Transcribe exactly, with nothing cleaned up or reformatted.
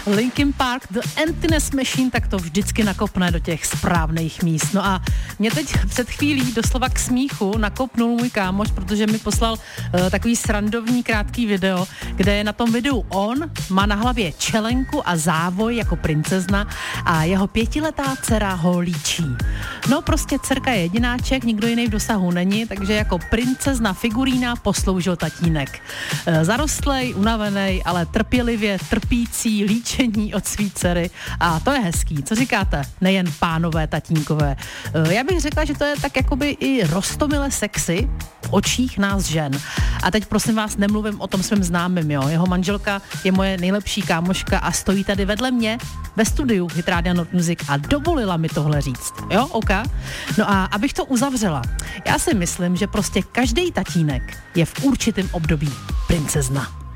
Linkin Park, The Emptiness Machine, tak to vždycky nakopne do těch správných míst. No a mě teď před chvílí doslova k smíchu nakopnul můj kámoš, protože mi poslal uh, takový srandovní krátký video, kde je na tom videu on, má na hlavě čelenku a závoj jako princezna a jeho pětiletá dcera ho líčí. No prostě dcerka je jedináček, nikdo jiný v dosahu není, takže jako princezna figurína posloužil tatínek. Uh, zarostlej, unavenej, ale trpělivě trpící líčení od svý dcery a to je hezký. Co říkáte? Nejen pánové tatínkové. Uh, já bych řekla, že to je tak jakoby i roztomile sexy v očích nás žen. A teď prosím vás nemluvím o tom svém známým, jo. Jeho manželka je moje nejlepší kámoška a stojí tady vedle mě ve studiu Hit Radio Not Music a dovolila mi tohle říct. Jo, OK? No a abych to uzavřela, já si myslím, že prostě každý tatínek je v určitém období princezna.